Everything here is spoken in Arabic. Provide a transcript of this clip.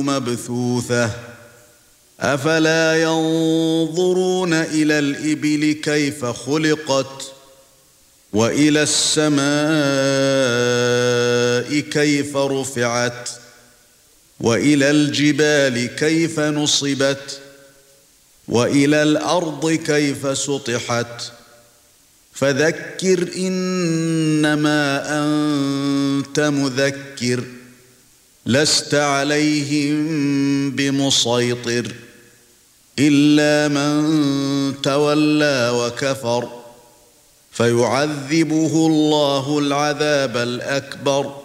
مبثوثة أفلا ينظرون إلى الإبل كيف خلقت وإلى السماء كيف رفعت وإلى الجبال كيف نصبت وإلى الأرض كيف سطحت فذكر إنما أنت مذكر لست عليهم بمسيطر إلا من تولى وكفر فيعذبه الله العذاب الأكبر